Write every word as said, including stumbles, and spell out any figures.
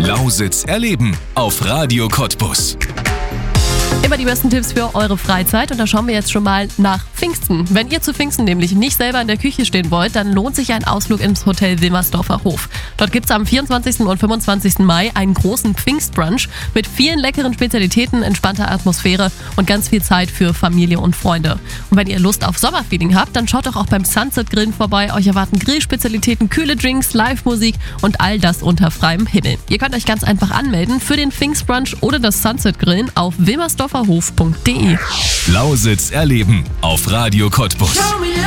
Lausitz erleben auf Radio Cottbus. Immer die besten Tipps für eure Freizeit und da schauen wir jetzt schon mal nach Pfingsten. Wenn ihr zu Pfingsten nämlich nicht selber in der Küche stehen wollt, dann lohnt sich ein Ausflug ins Hotel Wilmersdorfer Hof. Dort gibt es am vierundzwanzigsten und fünfundzwanzigsten Mai einen großen Pfingstbrunch mit vielen leckeren Spezialitäten, entspannter Atmosphäre und ganz viel Zeit für Familie und Freunde. Und wenn ihr Lust auf Sommerfeeling habt, dann schaut doch auch beim Sunset Grillen vorbei. Euch erwarten Grillspezialitäten, kühle Drinks, Live-Musik und all das unter freiem Himmel. Ihr könnt euch ganz einfach anmelden für den Pfingstbrunch oder das Sunset Grillen auf wilmersdorferhof punkt de. Lausitz erleben auf Radio Cottbus.